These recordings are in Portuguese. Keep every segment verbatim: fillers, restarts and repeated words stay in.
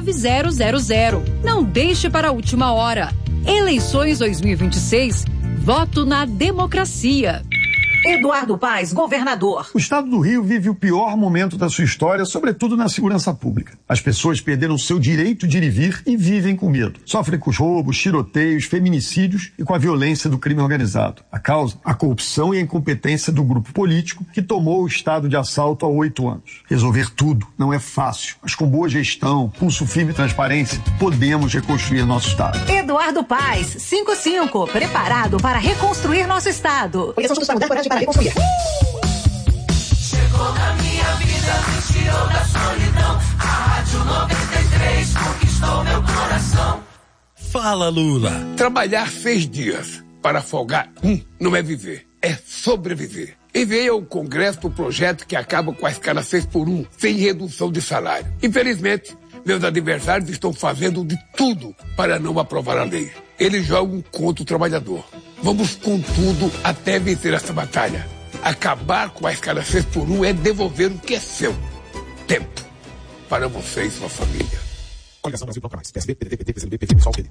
nove zero zero zero. Não deixe para a última hora. Eleições dois mil e vinte e seis. Voto na democracia. Eduardo Paes, governador. O estado do Rio vive o pior momento da sua história, sobretudo na segurança pública. As pessoas perderam seu direito de ir e vir e vivem com medo. Sofrem com os roubos, tiroteios, feminicídios e com a violência do crime organizado. A causa? A corrupção e a incompetência do grupo político que tomou o estado de assalto há oito anos. Resolver tudo não é fácil, mas com boa gestão, pulso firme e transparência, podemos reconstruir nosso estado. Eduardo Paes, cinco cinco, preparado para reconstruir nosso estado. Coligação Juntos para Mudar, coragem para reconstruir. Chegou na minha vida, me tirou da solidão. A Rádio noventa e três conquistou meu coração. Fala, Lula. Trabalhar seis dias para folgar um não é viver, é sobreviver. Enviei ao Congresso o projeto que acaba com a escala seis por um, sem redução de salário. Infelizmente, meus adversários estão fazendo de tudo para não aprovar a lei. Eles jogam contra o trabalhador. Vamos com tudo até vencer essa batalha. Acabar com a escala seis por um é devolver o que é seu. Tempo. Para você e sua família. Coligação Brasil Bloco Mais. P S B, P D T, P T, P C B, P T, PSOL, P D.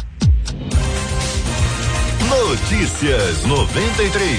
Notícias noventa e três.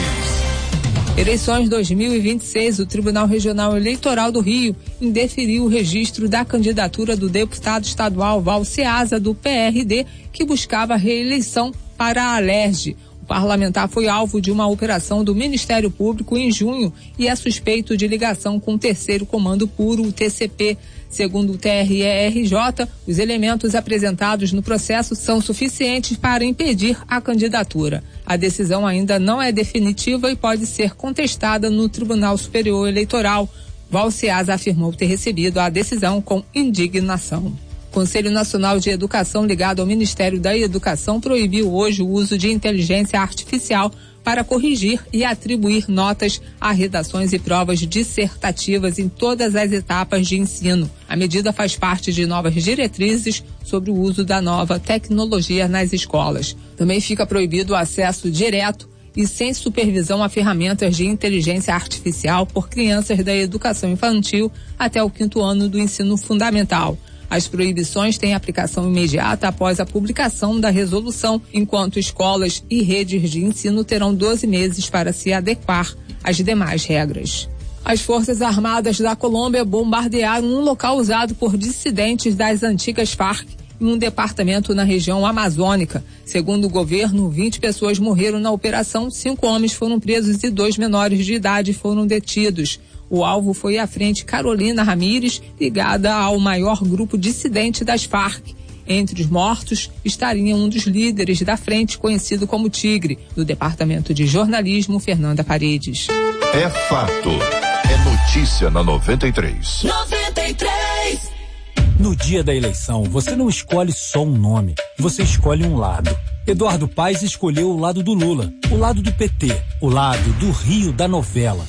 Eleições dois mil e vinte e seis, o Tribunal Regional Eleitoral do Rio indeferiu o registro da candidatura do deputado estadual Val Ceasa, do P R D, que buscava reeleição para a Alerj. O parlamentar foi alvo de uma operação do Ministério Público em junho e é suspeito de ligação com o terceiro comando puro, o T C P. Segundo o T R E R J, os elementos apresentados no processo são suficientes para impedir a candidatura. A decisão ainda não é definitiva e pode ser contestada no Tribunal Superior Eleitoral. Val Ceasa afirmou ter recebido a decisão com indignação. O Conselho Nacional de Educação, ligado ao Ministério da Educação, proibiu hoje o uso de inteligência artificial para corrigir e atribuir notas a redações e provas dissertativas em todas as etapas de ensino. A medida faz parte de novas diretrizes sobre o uso da nova tecnologia nas escolas. Também fica proibido o acesso direto e sem supervisão a ferramentas de inteligência artificial por crianças da educação infantil até o quinto ano do ensino fundamental. As proibições têm aplicação imediata após a publicação da resolução, enquanto escolas e redes de ensino terão doze meses para se adequar às demais regras. As Forças Armadas da Colômbia bombardearam um local usado por dissidentes das antigas Farc em um departamento na região amazônica. Segundo o governo, vinte pessoas morreram na operação, cinco homens foram presos e dois menores de idade foram detidos. O alvo foi a Frente Carolina Ramírez, ligada ao maior grupo dissidente das Farc. Entre os mortos estaria um dos líderes da frente, conhecido como Tigre, do Departamento de Jornalismo, Fernanda Paredes. É fato. É notícia na noventa e três. noventa e três. No dia da eleição, você não escolhe só um nome, você escolhe um lado. Eduardo Paes escolheu o lado do Lula, o lado do P T, o lado do Rio da novela.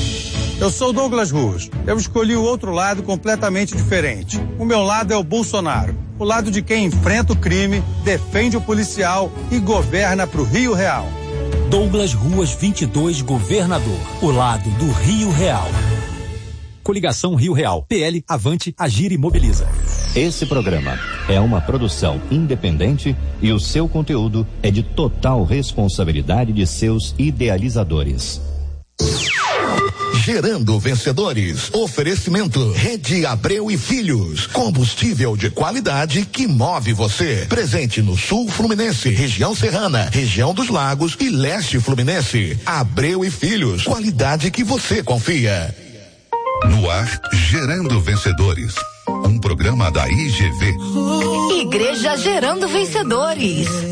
Eu sou Douglas Ruas. Eu escolhi o outro lado completamente diferente. O meu lado é o Bolsonaro. O lado de quem enfrenta o crime, defende o policial e governa pro Rio Real. Douglas Ruas vinte e dois, governador. O lado do Rio Real. Coligação Rio Real. P L, Avante, Agir e Mobiliza. Esse programa é uma produção independente e o seu conteúdo é de total responsabilidade de seus idealizadores. Gerando vencedores. Oferecimento Rede Abreu e Filhos. Combustível de qualidade que move você. Presente no Sul Fluminense, região serrana, região dos Lagos e Leste Fluminense. Abreu e Filhos. Qualidade que você confia. No ar, Gerando Vencedores. Um programa da I G V. Igreja Gerando Vencedores.